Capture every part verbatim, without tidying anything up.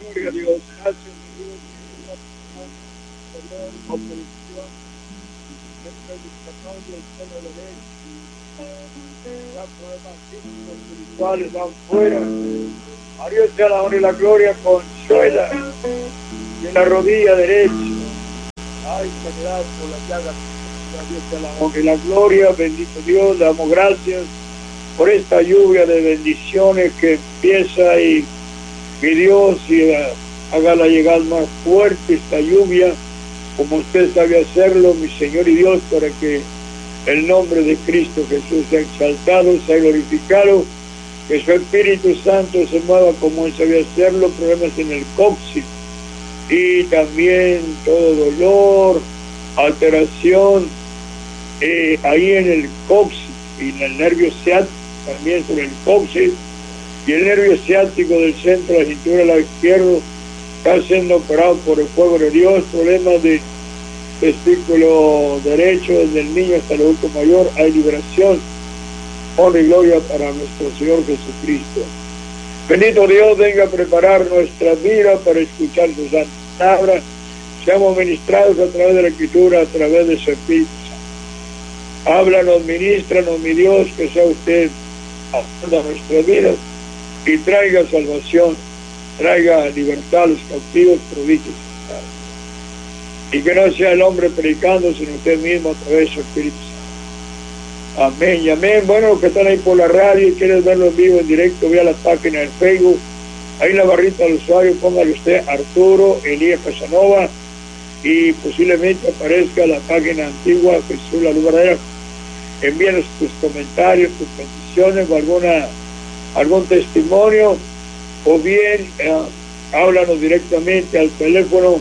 Gloria a Dios. Gracias, Dios. Oposición. Siempre discernando el seno de derecho. Las pruebas espirituales van fuera. A Dios sea la honra y la gloria. Consuela. Y en la rodilla derecha. Ay, sanidad por la llaga. A Dios sea la honra y la gloria. Bendito Dios. Damos gracias por esta lluvia de bendiciones que empieza y mi Dios y hágala llegar más fuerte esta lluvia, como usted sabe hacerlo, mi Señor y Dios, para que el nombre de Cristo Jesús sea exaltado, sea glorificado, que su Espíritu Santo se mueva como Él sabe hacerlo, problemas en el coxis y también todo dolor, alteración eh, ahí en el coxis y en el nervio ciático, también sobre el coxis y el nervio ciático del centro de la cintura del lado izquierdo está siendo operado por el fuego de Dios. Problemas de testículo derecho desde el niño hasta el adulto mayor, hay liberación. Honra y gloria para nuestro Señor Jesucristo. Bendito Dios, venga a preparar nuestra vida para escuchar su santa palabra. Seamos ministrados a través de la Escritura, a través de su Espíritu Santo. Háblanos, ministranos, mi Dios, que sea usted haciendo nuestra vida y traiga salvación, traiga libertad a los cautivos, prodigios. Y que no sea el hombre predicando, sino usted mismo a través de su Espíritu Santo. Amén y amén. Bueno, los que están ahí por la radio y quieren verlo en vivo, en directo, vea la página del Facebook. Ahí en la barrita del usuario, póngale usted Arturo Elías Casanova y posiblemente aparezca la página antigua, Jesús la Luz Verdadera. Envíanos tus comentarios, tus peticiones o alguna algún testimonio, o bien eh, háblanos directamente al teléfono,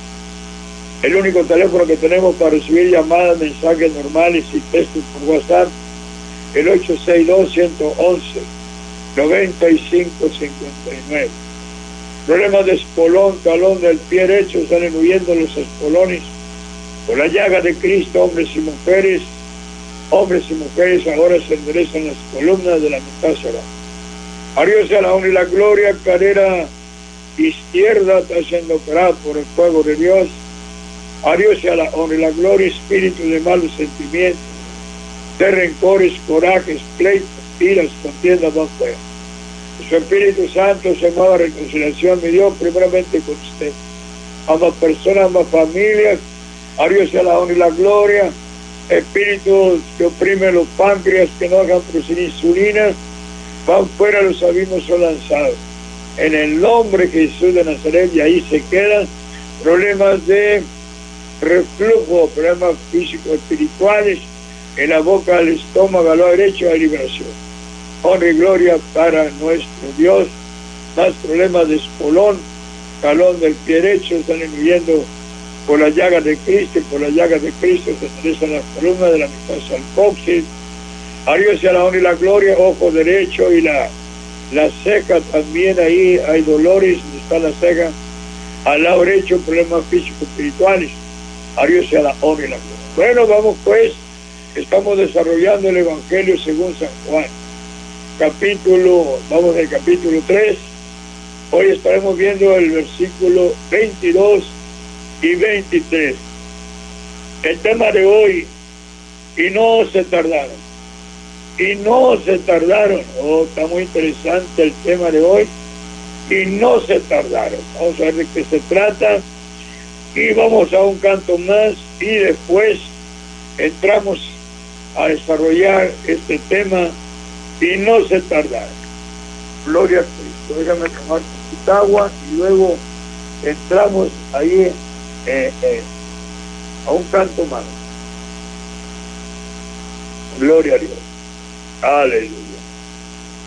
el único teléfono que tenemos para recibir llamadas, mensajes normales y textos por WhatsApp, el ocho seis dos, uno uno uno, nueve cinco cinco nueve. Problemas de espolón, talón del pie derecho, salen huyendo los espolones por la llaga de Cristo, hombres y mujeres, hombres y mujeres ahora se enderezan las columnas de la mitad solar. A Dios sea la honra y la gloria. Cadera izquierda está siendo operada por el fuego de Dios. A Dios sea la honra y la gloria. Espíritu de malos sentimientos, de rencores, corajes, pleitos, iras, contiendas van fuera. Su Espíritu Santo se mueva a reconciliación, mi Dios, primeramente con usted. Ambas personas, ambas familias. A Dios sea la honra y la gloria. Espíritus que oprimen los páncreas, que no hagan producir insulina, van fuera, los abismos son lanzados. En el nombre de Jesús de Nazaret, y ahí se quedan. Problemas de reflujo, problemas físicos, espirituales, en la boca, del estómago, al lado derecho, hay liberación. Honra y gloria para nuestro Dios. Más problemas de espolón, talón del pie derecho, están huyendo por las llagas de Cristo, y por las llagas de Cristo se enderezan las columnas de la mitad al coxis. A Dios sea la honra y la gloria, ojo derecho y la, la ceja también, ahí hay dolores, está la ceja, al lado derecho, problemas físicos espirituales. A Dios sea la honra y la gloria. Bueno, vamos pues, estamos desarrollando el Evangelio según San Juan, capítulo, vamos al capítulo tres, hoy estaremos viendo el versículo veintidós y veintitrés. El tema de hoy, y no se tardaron. Y no se tardaron. Oh, está muy interesante el tema de hoy. Y no se tardaron. Vamos a ver de qué se trata. Y vamos a un canto más. Y después entramos a desarrollar este tema. Y no se tardaron. Gloria a Cristo. Déjame tomar un poquito de agua. Y luego entramos ahí eh, eh, a un canto más. Gloria a Dios. Aleluya.